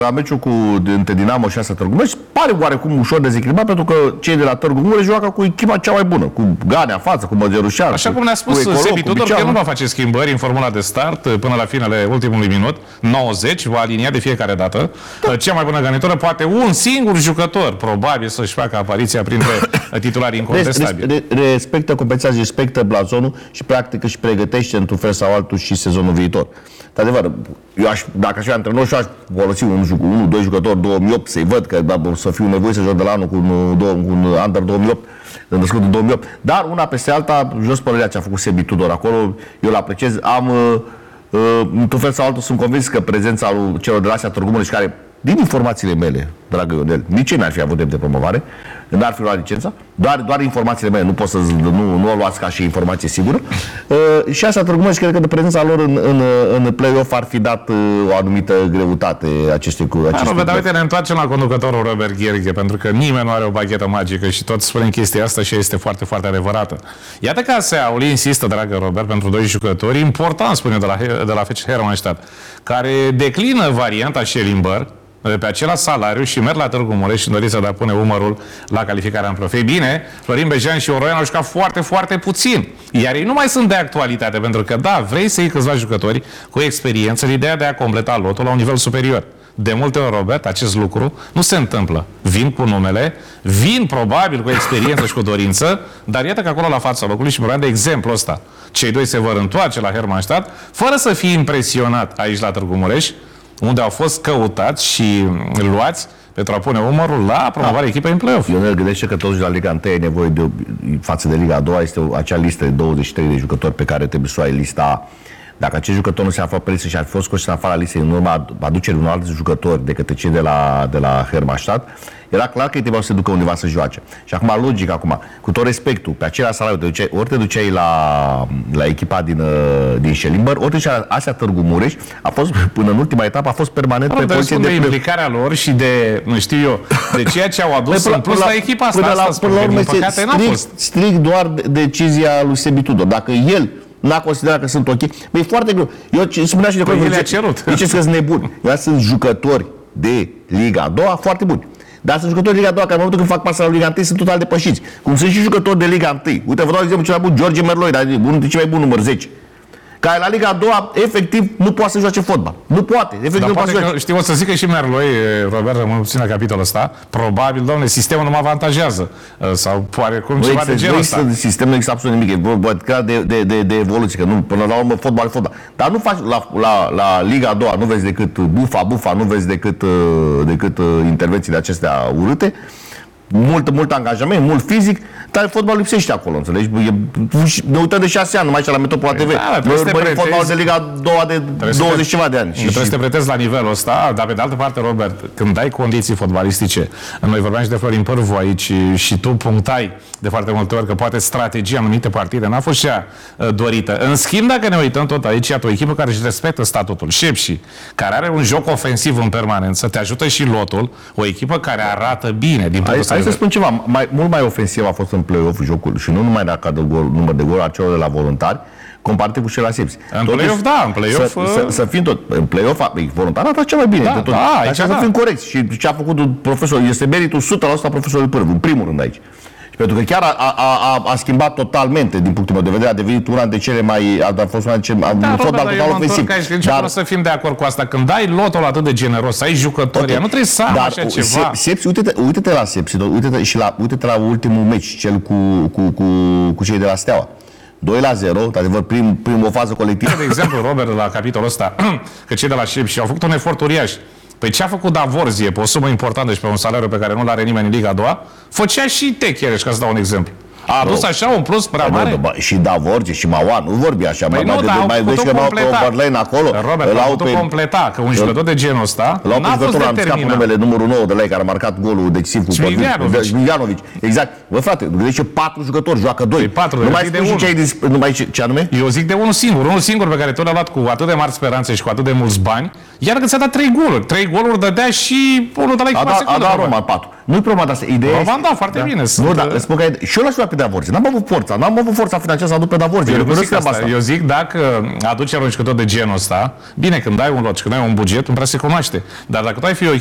La meciul între Dinamo și ASA Târgu Mureș pare oarecum ușor dezechilibrat, pentru că cei de la Târgu Mureș joacă cu echipa cea mai bună, cu Ganea în față, cu Măgerușar. Așa cum ne-a spus Sebi Tudor, că nu va face schimbări în formula de start până la finele ultimului minut, 90, va alinia de fiecare dată. Da. Cea mai bună garnitură, poate un singur jucător, probabil să-și facă apariția printre titularii incontestabili. Respectă compensații, respectă blazonul și practică și pregătește într-un fel sau altul și sezonul viitor. De adevăr, dacă aș fi antrenor și aș folosi doi jucători 2008, să-i văd că să fiu nevoie să joc de la anul cu un Under 2008, născut în 2008. Dar una peste alta, jos părerea ce a făcut Sebi Tudor acolo, eu îl apreciez. Într-un fel sau altul, sunt convins că prezența lui celor de la ASA Târgu Mureș, care, din informațiile mele, dragă Ionel, nici ei n-ar fi avut drept de promovare, n-ar fi luat licența, doar informațiile mele, nu o luați ca și informație sigură. Și ASA Târgu Mureș, cred că de prezența lor în play-off ar fi dat o anumită greutate acestui club. Dar uite, ne întoarcem la conducătorul Robert Gherghe, pentru că nimeni nu are o baghetă magică și toți spunem chestia asta și este foarte, foarte adevărată. Iată că ASEA-ul insistă, dragă Robert, pentru doi jucători important, spune de la FC Hermannstadt, care declină varianta Schellimber pe același salariu și merg la Târgu Mureș și în dorința de a pune umărul la calificarea în prof. Ei bine, Florin Bejan și Oroian au jucat foarte, foarte puțin. Iar ei nu mai sunt de actualitate, pentru că, da, vrei să iei câțiva jucători cu experiență, ideea de a completa lotul la un nivel superior. De multe ori, Robert, acest lucru nu se întâmplă. Vin cu numele, vin probabil cu experiență și cu dorință, dar iată că acolo la fața locului, și vorbeam de exemplu ăsta, cei doi se vor întoarce la Hermannstadt, fără să fie impresionat aici la Târgu Mureș, unde au fost căutați și luați pentru a pune umărul la promovarea echipei în play-off. Eu ne gândește că totuși la Liga 1 ai nevoie față de Liga 2, este acea listă de 23 de jucători pe care trebuie să o ai lista. Dacă acest jucător nu se află pe listă și ar fi fost scos în afara listei în urma aducerii unor alți jucători decât cei de la Hermannstadt, era clar că ei trebuiau să se ducă undeva să joace. Și acum, logic, cu tot respectul, pe același salariu, ori te duceai la echipa din Schellimber, ori te duceai la ASA Târgu Mureș, a fost, până în ultima etapă, a fost permanent pe poziție de implicarea lor și de, nu știu eu, de ceea ce au adus în plus la echipa asta. Până la urmă, strict doar decizia lui Sebi Tudor. Dacă el n-a considerat că sunt ok. Băi, e foarte greu. Eu spunea și de acolo, ziceți că sunt nebuni. Eu sunt jucători de Liga a doua foarte buni. Dar sunt jucători de Liga a doua care în momentul când fac pasă la Liga 1 sunt total depășiți. Cum sunt și jucători de Liga 1. Uite, vă dau exemplu cel mai bun, George Merloi, dar unul dintre cei mai buni, număr 10. Care la Liga a doua, efectiv, nu poate să joace fotbal. Nu poate. Efectiv, nu poate să joace. Știu, o să zică și Merloi, Robert, rămân puțin la capitolul ăsta. Probabil, domnule, sistemul nu mă avantajează. Sau oarecum ceva de genul ăsta. Sistemul nu există absolut nimic. E vorba de evoluție. Că nu, până la urmă, fotbal e fotbal. Dar nu faci la Liga a doua, nu vezi decât bufa, nu vezi decât intervențiile acestea urâte. Mult angajament, mult fizic, dar fotbalul lipsește acolo, înțelegi? Ne uităm de 6 ani, numai aici la Metropola TV. Noi urmărim fotbalul de Liga 2 de 20 ceva de ani. Trebuie să te pretezi la nivelul ăsta, dar pe de altă parte, Robert, când dai condiții fotbalistice, noi vorbeam și de Florin Pârvu aici și tu punctai de foarte multe ori că poate strategia în anumite partide n-a fost și ea dorită. În schimb, dacă ne uităm tot aici, iată o echipă care își respectă statutul, Șepși, care are un joc ofensiv în permanență, te ajută și lotul, o echipă care arată bine din punctul ăsta. Hai să spun ceva, mult mai ofensiv a fost în play-off jocul și nu numai dacă număr de gol a celor de la voluntari, comparativ cu cel la Sepsi. În play-off, da, în play-off... Să fim tot, în play-off, voluntar a dat cel mai bine. Da, să fim corecți. Și ce a făcut profesorul, este meritul 100% a profesorului Pârvu, în primul rând aici. Pentru că chiar a schimbat totalmente, din punctul meu de vedere, a devenit una dintre cele mai... a fost una dintre cele mai... fotbal total ofensiv. Dar să fim de acord cu asta. Când ai lotul atât de generos, ai jucătoria, nu trebuie să am așa ceva. Sepsi, uite-te la Sepsi, uite-te la ultimul meci, cel cu cei de la Steaua. 2-0, adevăr, o fază colectivă. De exemplu, Robert, la capitolul ăsta, că cei de la Sepsi au făcut un efort uriaș. Păi ce a făcut Davorzie pe o sumă importantă și pe un salariu pe care nu l-are nimeni în Liga a doua, făcea și Techereș, ca să dau un exemplu. A adus așa un plus prea mare? Și Davorzie și Mauan, nu vorbi așa. Păi mai vezi că Overlane acolo. Robert, l-au putut completa, că un jucător de genul ăsta n-a fost determinat. Numele numărul 9 de la care a marcat golul decisiv cu Miljanovic. Exact. Bă, frate, gândește 4 jucători, joacă 2. 4, nu mai spui ce anume? Eu zic de unul singur pe care tu l-a luat cu atât de mari speranțe și cu atât de mulți bani, iar că ți-a dat 3 goluri. 3 goluri dădea și unul de la echipa secundă. A dat Roman 4. Nu-i problema de asta. Roman, da, foarte bine. Nu, dar spun că și eu l-aș lua pe Davorzi. N-am avut forța financiară să aduc pe Davorzi. Eu zic, dacă aduci un jucător de genul ăsta, bine, când dai un lot și când ai un buget, nu prea se cunoaște. Dar dacă tu ai fi o